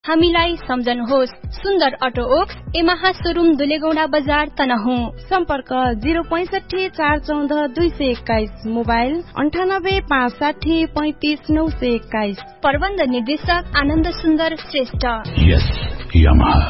हामीलाई सम्झनुहोस् सुन्दर auto Woakes एमाहा showroom दुलेगौडा बजार तनहुँ। सम्पर्क 065 414 221, मोबाइल 98 560 35 921। प्रबन्ध निर्देशक आनन्द सुन्दर श्रेष्ठ। यस यामाहा।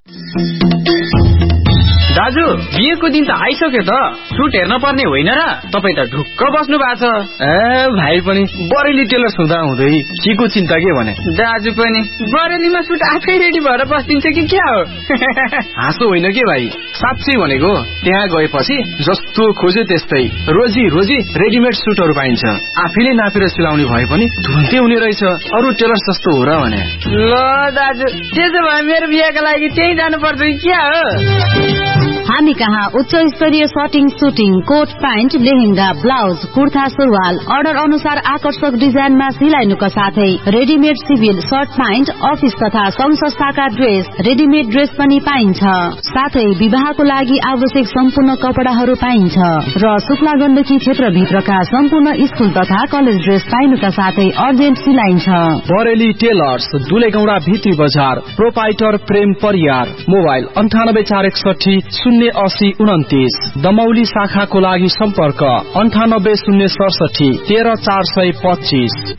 दाजु बिहेको दिन त आइसक्यो त, सुट हेर्न पर्ने होइन र? तपाईँ त ढुक्क बस्नु भएको छ। भाइ पनि बरेली टेलर्स हुँदा हुँदै केको चिन्ता के भने? दाजु पनि बरेलीमा सुट आफै रेडी भएर बस्दिन्छ कि क्या हो? हाँसो होइन के भाइ, साँच्चै भनेको। त्यहाँ गएपछि जस्तो खोज्यो त्यस्तै रोजी रोजी रेडिमेड सुटहरू पाइन्छ। आफैले नापेर सिलाउने भए पनि धुन्ते हुने रहेछ, अरू टेलर्स जस्तो हो र भने। ल दाजु त्यसो भए मेरो बिहेको लागि त्यही जानु पर्छ कि क्या हो? हामी कहाँ उच्च स्तरीय शर्टिङ, shooting, coat pant, lehenga, blouse, kurta, सुरुवाल अर्डर अनुसार आकर्षक डिजाइनमा सिलाइनुका साथै readymade civil short pant, office तथा संघ संस्थाका ड्रेस, रेडिमेड ड्रेस पनि पाइन्छ। साथै विवाहको लागि आवश्यक सम्पूर्ण कपडाहरू पाइन्छ र शुक्ला गण्डकी क्षेत्रभित्रका सम्पूर्ण स्कुल तथा कलेज ड्रेस पाइनुका साथै अर्जेन्ट सिलाइन्छ। बरेली टेलर्स, दुलेगौडा भित्री बजार, प्रोपाइटर प्रेम परियार, मोबाइल 98 461 080 29। दमौली शाखाको लागि सम्पर्क 98 067 13 425।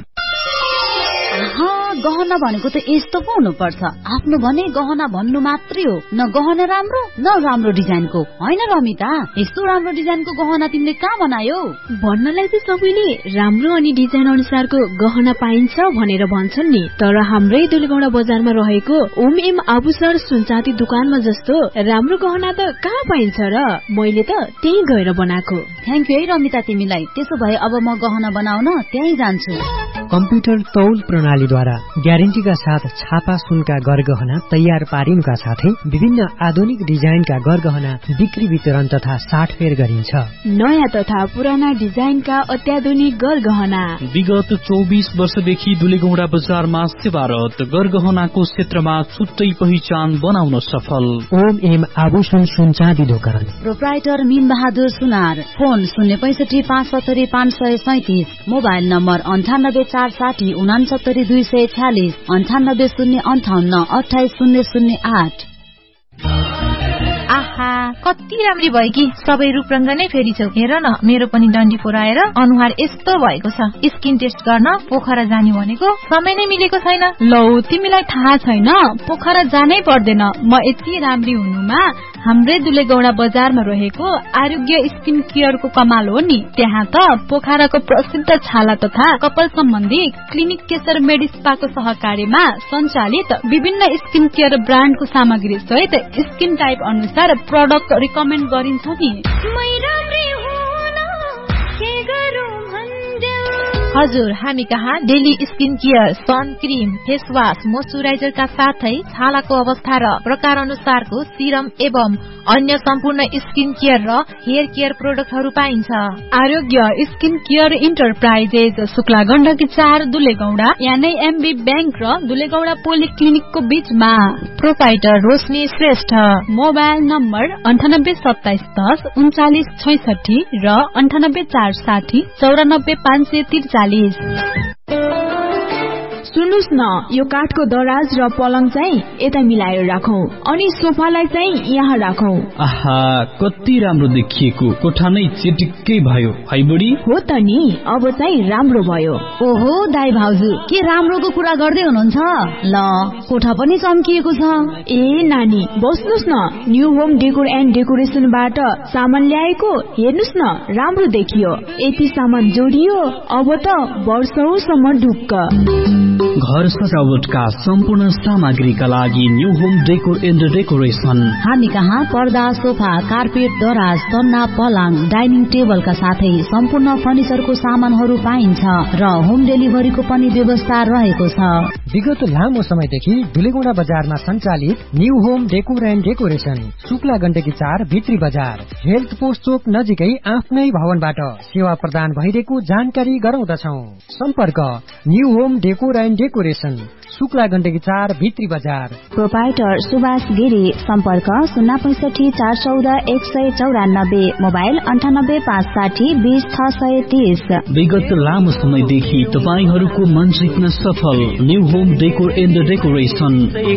गहना भनेको त यस्तो पो हुनुपर्छ। आफ्नो भने गहना भन्नु मात्रै हो, न गहना राम्रो न राम्रो डिजाइनको। होइन रमिता, यस्तो राम्रो डिजाइनको गहना तिमीले कहाँ बनायो? भन्नलाई चाहिँ सबैले राम्रो अनि डिजाइन अनुसारको गहना पाइन्छ भनेर भन्छन् नि, तर हाम्रै दुलेगौडा बजारमा रहेको ओम एम आभूषण सुनचाँदी दुकानमा जस्तो राम्रो गहना त कहाँ पाइन्छ र? मैले त त्यही गएर बनाएको। थ्याङ्क यू है रमिता तिमीलाई। त्यसो भए अब म गहना बनाउन त्यही जान्छु। कम्प्युटर तौल प्रणालीद्वारा ग्यारेन्टीका साथ छापा सुनका गरगहना तयार पारिनुका साथै विभिन्न आधुनिक डिजाइनका गरगहना बिक्री वितरण तथा साटफेर गरिन्छ। नयाँ तथा पुराना डिजाइनका अत्याधुनिक गरगहना विगत 24 वर्षदेखि दुलेगौडा बजारमा सेवारत, गरगहनाको क्षेत्रमा छुट्टै पहिचान बनाउन सफल। ओम एम आभूषण सुनचाँदी दोकान, प्रोप्राइटर मीन बहादुर सुनार, फोन 065 570 537, मोबाइल नम्बर 98 460 69 246, 98 058 28 008। आहा कति राम्री भयो कि सबै रूपरङ्ग नै फेरिछौ। हेर न मेरो पनि डन्डी फोराएर अनुहार यस्तो भएको छ। स्किन टेस्ट गर्न पोखरा जाने भनेको समय नै मिलेको छैन। लौ तिमीलाई थाहा छैन, पोखरा जानै पर्दैन। म यति राम्री हुनुमा हाम्रै दुलेगौडा बजारमा रहेको आरोग्य स्किन केयरको कमाल हो नि। त्यहाँ त पोखराको प्रसिद्ध छाला तथा कपाल सम्बन्धी क्लिनिक केशर मेडिस्पाको सहकार्यमा सञ्चालित विभिन्न स्किन केयर ब्रान्डको सामग्री सहित स्किन टाइप अनुसार प्रोडक्ट रिकमेन्ड गरिन्छ नि। हजुर हामी कहाँ daily skin care, sun cream, face wash, मोइस्चराइजरका साथै छालाको अवस्था र प्रकार अनुसारको सिरम एवं अन्य सम्पूर्ण स्किन केयर र हेयर केयर प्रोडक्टहरू पाइन्छ। आरोग्य skin care enterprises, Shukla Gandaki 4 दुलेगौडा, यानी एमबी बैंक र दुलेगौडा पोलिक्लिनिकको बीचमा। प्रोपाइटर रोशनी श्रेष्ठ, मोबाइल नम्बर 98 27 10 39 66 र 98 460 94 543। सुन्नुस् न, यो काठको दराज र पलङ चाहिँ यता मिलाएर राखौं अनि सोफालाई चाहिँ यहाँ राखौं। आहा कति राम्रो देखिएको, कोठा नै चिटिक्कै भयो है बुढी? हो त नि, अब चाहिँ राम्रो भयो। ओहो दाइ भाउजू, के राम्रोको कुरा गर्दै हुनुहुन्छ? ल कोठा पनि चम्किएको छ। ए नानी बस्नुस् न, न्यू होम डेकोर एन्ड डेकोरेसनबाट सामान ल्याएको। हेर्नुस् न राम्रो देखियो। यति सामान जोडियो, अब त वर्षौसम्म ढुक्क। घर सजावटका सम्पूर्ण सामग्रीका लागि new home decor and decoration. हामी कहाँ पर्दा, सोफा, कार्पेट, दराज, तन्ना, पलङ, डाइनिङ टेबलका साथै सम्पूर्ण फर्निचरको सामानहरू पाइन्छ र होम डेलिभरीको पनि व्यवस्था रहेको छ। विगत लामो समयदेखि दुलेगौडा बजारमा सञ्चालित new home decor and decoration, Shukla Gandaki 4 भित्री बजार, हेल्थ पोस्ट चोक नजिकै आफ्नै भवनबाट सेवा प्रदान भइरहेको जानकारी गराउँदछौ। सम्पर्क new home decor and decoration, Shukla Gandaki 4 भित्री बजार। प्रोपाइटर सुभाष गिरी, सम्पर्क 065 414 194, मोबाइल 98 560 20 630। विगत लामो समयदेखि तपाईहरूको मन जित्न सफल new home decor and decoration